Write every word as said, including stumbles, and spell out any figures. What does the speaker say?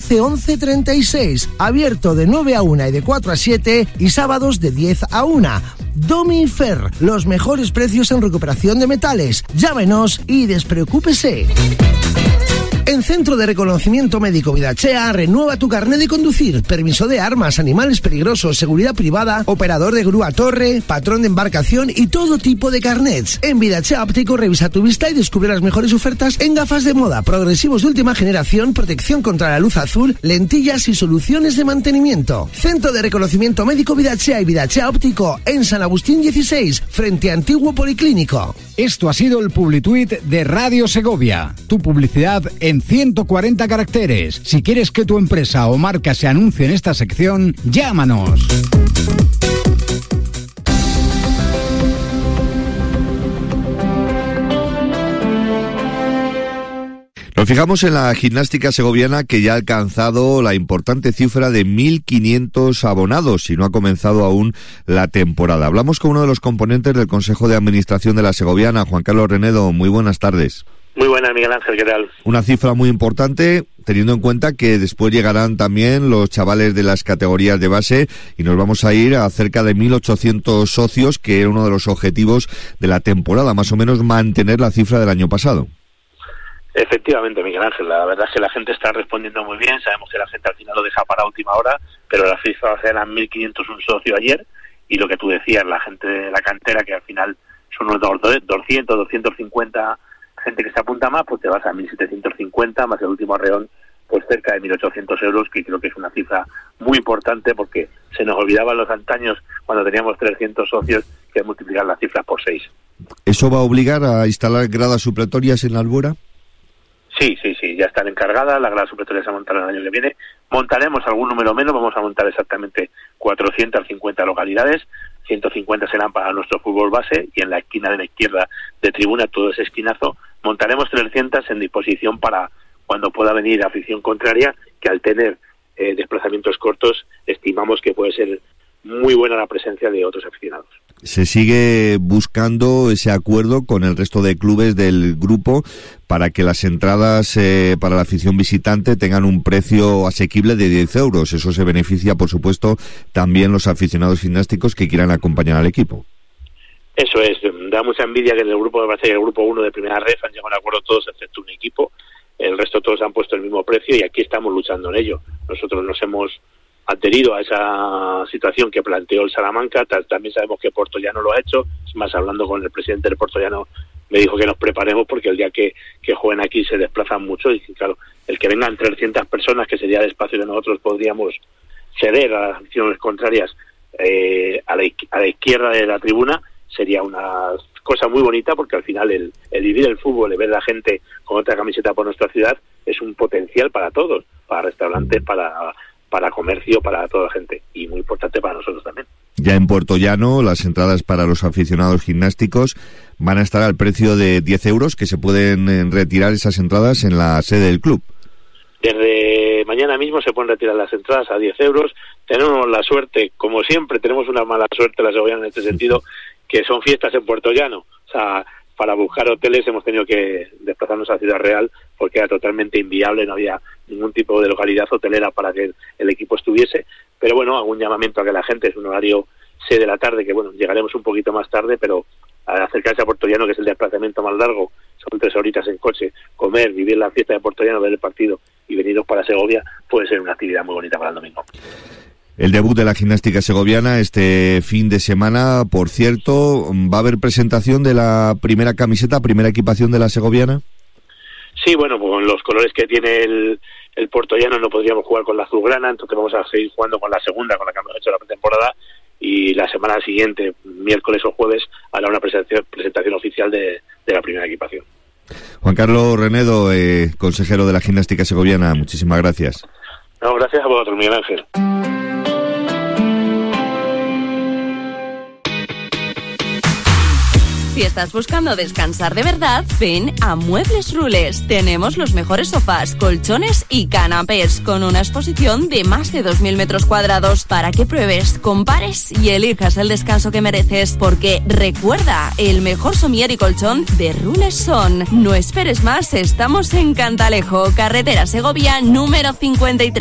doce once treinta y seis. Abierto de nueve a una y de cuatro a siete y sábados de diez a una. Domifer, los mejores precios en recuperación de metales. Llámenos y despreocúpese. En Centro de Reconocimiento Médico Vidachea, renueva tu carnet de conducir, permiso de armas, animales peligrosos, seguridad privada, operador de grúa torre, patrón de embarcación y todo tipo de carnets. En Vidachea Óptico revisa tu vista y descubre las mejores ofertas en gafas de moda, progresivos de última generación, protección contra la luz azul, lentillas y soluciones de mantenimiento. Centro de Reconocimiento Médico Vidachea y Vidachea Óptico en San Agustín dieciséis, frente a Antiguo Policlínico. Esto ha sido el Publituit de Radio Segovia. Tu publicidad en ciento cuarenta caracteres. Si quieres que tu empresa o marca se anuncie en esta sección, llámanos. Nos fijamos en la gimnástica segoviana, que ya ha alcanzado la importante cifra de mil quinientos abonados y no ha comenzado aún la temporada. Hablamos con uno de los componentes del Consejo de Administración de la Segoviana, Juan Carlos Renedo. Muy buenas tardes. Muy buena, Miguel Ángel, ¿qué tal? Una cifra muy importante, teniendo en cuenta que después llegarán también los chavales de las categorías de base y nos vamos a ir a cerca de mil ochocientos socios, que era uno de los objetivos de la temporada, más o menos mantener la cifra del año pasado. Efectivamente, Miguel Ángel, la verdad es que la gente está respondiendo muy bien. Sabemos que la gente al final lo deja para última hora, pero las cifras eran mil quinientos un socio ayer, y lo que tú decías, la gente de la cantera, que al final son unos doscientos, doscientos cincuenta gente que se apunta más, pues te vas a mil setecientos cincuenta, más el último arreón, pues cerca de mil ochocientos euros, que creo que es una cifra muy importante, porque se nos olvidaban los antaños cuando teníamos trescientos socios, que multiplicar las cifras por seis. ¿Eso va a obligar a instalar gradas supletorias en la Albora? Sí, sí, sí, ya están encargadas, las gradas supletorias se montarán el año que viene. Montaremos algún número menos, vamos a montar exactamente cuatrocientas cincuenta localidades, ciento cincuenta serán para nuestro fútbol base, y en la esquina de la izquierda de tribuna, todo ese esquinazo, montaremos trescientas en disposición para cuando pueda venir afición contraria, que al tener eh, desplazamientos cortos, estimamos que puede ser muy buena la presencia de otros aficionados. Se sigue buscando ese acuerdo con el resto de clubes del grupo para que las entradas eh, para la afición visitante tengan un precio asequible de diez euros. Eso se beneficia, por supuesto, también los aficionados gimnásticos que quieran acompañar al equipo. Eso es, da mucha envidia que en el grupo de base y el grupo uno de primera red han llegado a un acuerdo todos, excepto un equipo. El resto todos han puesto el mismo precio y aquí estamos luchando en ello. Nosotros nos hemos adherido a esa situación que planteó el Salamanca. También sabemos que Portollano lo ha hecho. Es más, hablando con el presidente del Portollano, me dijo que nos preparemos porque el día que, que jueguen aquí se desplazan mucho, y claro, el que vengan trescientas personas, que sería el espacio que nosotros podríamos ceder a las aficiones contrarias eh, a, la, a la izquierda de la tribuna, sería una cosa muy bonita, porque al final el, el vivir el fútbol, el ver a la gente con otra camiseta por nuestra ciudad, es un potencial para todos, para restaurantes, para para comercio, para toda la gente, y muy importante para nosotros también. Ya en Puertollano, las entradas para los aficionados gimnásticos van a estar al precio de diez euros, que se pueden retirar esas entradas en la sede del club. Desde mañana mismo se pueden retirar las entradas a diez euros. Tenemos la suerte, como siempre, tenemos una mala suerte la Segoviana en este sentido, que son fiestas en Puertollano. O sea, para buscar hoteles hemos tenido que desplazarnos a Ciudad Real, porque era totalmente inviable, no había ningún tipo de localidad hotelera para que el equipo estuviese. Pero bueno, hago un llamamiento a que la gente, es un horario seis de la tarde, que bueno, llegaremos un poquito más tarde, pero al acercarse a Puertollano, que es el desplazamiento más largo, son tres horitas en coche, comer, vivir la fiesta de Puertollano, ver el partido y veniros para Segovia, puede ser una actividad muy bonita para el domingo. El debut de la gimnástica segoviana este fin de semana, por cierto, ¿va a haber presentación de la primera camiseta, primera equipación de la segoviana? Sí, bueno, pues con los colores que tiene el, el Portollano no podríamos jugar con la azulgrana, entonces vamos a seguir jugando con la segunda, con la que hemos hecho la pretemporada, y la semana siguiente, miércoles o jueves, hará una presentación, presentación oficial de, de la primera equipación. Juan Carlos Renedo, eh, consejero de la gimnástica segoviana, muchísimas gracias. No, gracias a vosotros, Miguel Ángel. Si estás buscando descansar de verdad, ven a Muebles Rules. Tenemos los mejores sofás, colchones y canapés, con una exposición de más de dos mil metros cuadrados para que pruebes, compares y elijas el descanso que mereces. Porque recuerda, el mejor somier y colchón de Rules son. No esperes más, estamos en Cantalejo, carretera Segovia número cincuenta y tres.